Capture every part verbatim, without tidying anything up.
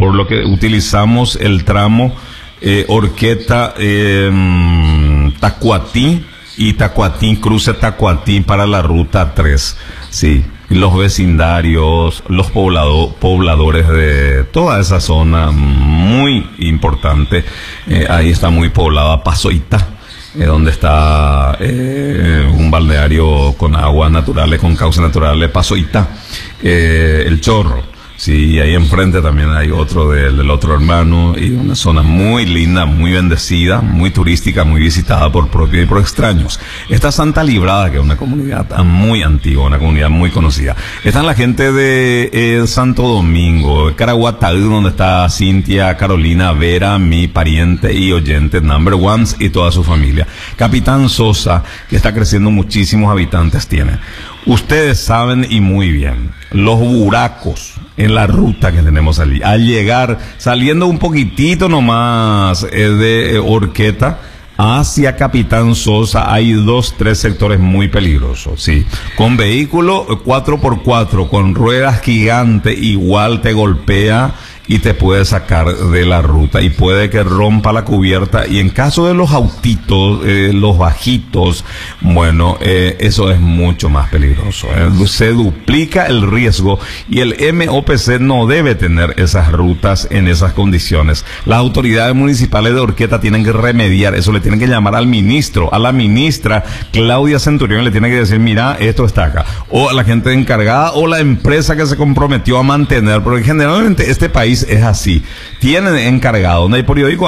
por lo que utilizamos el tramo eh, Horqueta eh, Tacuatí y Tacuatí, cruce Tacuatí para la ruta tres, sí. Los vecindarios, los poblado, pobladores de toda esa zona muy importante, eh, ahí está muy poblada Pasoitá, eh, donde está eh, un balneario con aguas naturales, con cauces naturales, Pasoitá, eh, El Chorro. Sí, ahí enfrente también hay otro del, del otro hermano, y una zona muy linda, muy bendecida, muy turística, muy visitada por propios y por extraños. Está Santa Librada, que es una comunidad muy antigua, una comunidad muy conocida. Están la gente de eh, Santo Domingo, Caraguatá, donde está Cintia, Carolina, Vera, mi pariente y oyente number ones, y toda su familia. Capitán Sosa, que está creciendo, muchísimos habitantes tiene. Ustedes saben y muy bien, los buracos en la ruta que tenemos allí. Al llegar, saliendo un poquitito nomás eh, de eh, Horqueta hacia Capitán Sosa, hay dos, tres sectores muy peligrosos, sí. Con vehículo cuatro por cuatro, con ruedas gigantes, igual te golpea y te puede sacar de la ruta, y puede que rompa la cubierta. Y en caso de los autitos, eh, los bajitos, bueno, eh, eso es mucho más peligroso, eh. Se duplica el riesgo, y el M O P C no debe tener esas rutas en esas condiciones. Las autoridades municipales de Horqueta tienen que remediar eso, le tienen que llamar al ministro, a la ministra Claudia Centurión, le tiene que decir, mira, esto está acá, o a la gente encargada, o la empresa que se comprometió a mantener, porque generalmente este país es así, tienen encargado, de por hoy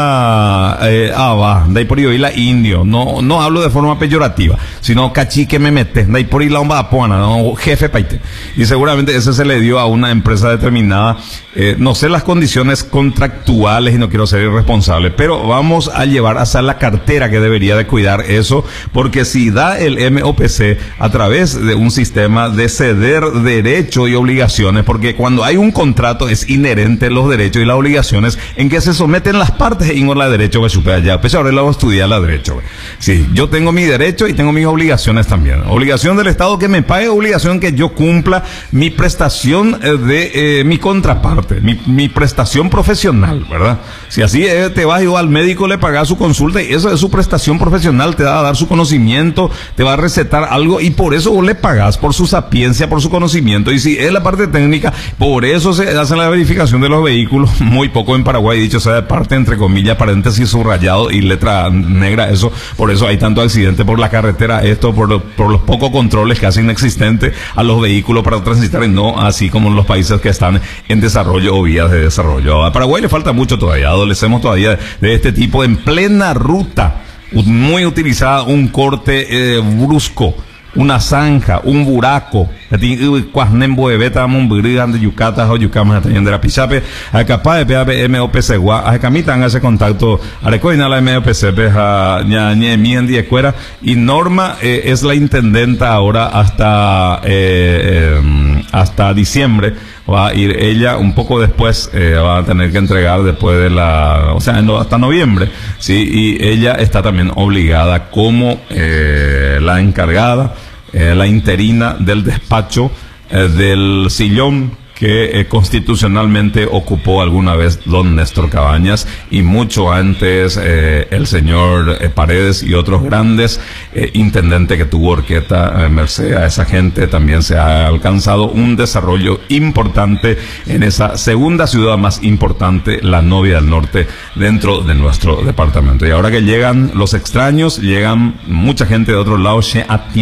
la eh, aba, de por hoy la indio, no, no hablo de forma peyorativa, sino cachique me mete, de por hoy la omba apuana, no, jefe paite, y seguramente ese se le dio a una empresa determinada, eh, no sé las condiciones contractuales y no quiero ser irresponsable, pero vamos a llevar hasta la cartera que debería de cuidar eso, porque si da el M O P C a través de un sistema de ceder derechos y obligaciones, porque cuando hay un contrato es inherente los derechos y las obligaciones en que se someten las partes, y no la derecho que supera ya, pues ahora la voy a estudiar la derecho. Sí, yo tengo mi derecho y tengo mis obligaciones también. Obligación del Estado que me pague, obligación que yo cumpla mi prestación de eh, mi contraparte, mi, mi prestación profesional, ¿verdad? Si así eh, te vas yo al médico, le pagas su consulta, y eso es su prestación profesional, te va a dar su conocimiento, te va a recetar algo, y por eso vos le pagas, por su sapiencia, por su conocimiento. Y si es la parte técnica, por eso se hace la verificación de los vehículos, muy poco en Paraguay, dicho sea de parte, entre comillas, paréntesis subrayado y letra negra, eso, por eso hay tanto accidente por la carretera, esto por, lo, por los pocos controles casi inexistentes a los vehículos para transitar, y no así como en los países que están en desarrollo o vías de desarrollo. A Paraguay le falta mucho todavía, adolecemos todavía de este tipo en plena ruta, muy utilizada, un corte eh, brusco, una zanja, un buraco, cuasnembo de beta, un de yucata, o yucamas de la pichape, a capaz de P A P M O P C, a camitan ese contacto, a recoina la M O P C, a ñañe, mien de escuela, y Norma eh, es la intendenta ahora hasta, eh, eh, hasta diciembre. Va a ir ella un poco después, eh, va a tener que entregar después de la, o sea, no, hasta noviembre, sí, y ella está también obligada como eh, la encargada, eh, la interina del despacho eh, del sillón que eh, constitucionalmente ocupó alguna vez don Néstor Cabañas, y mucho antes eh, el señor eh, Paredes y otros grandes eh, intendentes que tuvo Horqueta. Eh, merced a esa gente también se ha alcanzado un desarrollo importante en esa segunda ciudad más importante, la novia del norte, dentro de nuestro departamento. Y ahora que llegan los extraños, llegan mucha gente de otros lados,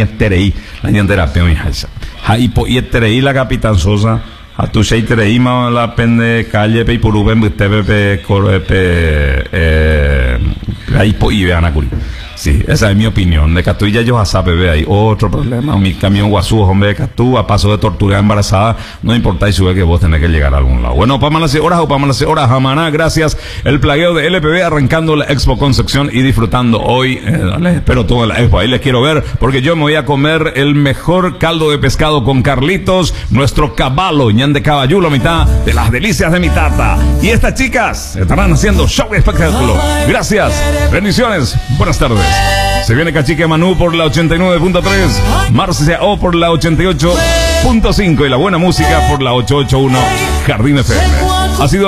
la ñanterapia y Haisa. Jaipo y Eterei, la Capitán Sosa, a tu sheitereí ma la pende calle pe puruben butebe pe corre pe eh ahí po y vean a curi. Sí, esa es mi opinión. De Catú ya yo a sabe, ve ahí otro problema. Mi camión guazú, hombre de Catú, a paso de tortura embarazada, no importa y sube que vos tenés que llegar a algún lado. Bueno, para las horas o para las horas, Jamaná, gracias. El plagueo de L P B arrancando la Expo Concepción y disfrutando hoy. Eh, les espero toda la Expo, ahí les quiero ver, porque yo me voy a comer el mejor caldo de pescado con Carlitos, nuestro caballo, ñan de caballulo, mitad de las delicias de mi tata. Y estas chicas estarán haciendo show y espectáculo. Gracias, bendiciones, buenas tardes. Se viene Cachique Manú por la ochenta y nueve punto tres, Marcia O por la ochenta y ocho punto cinco y la buena música por la ochocientos ochenta y uno Jardín F M. Ha sido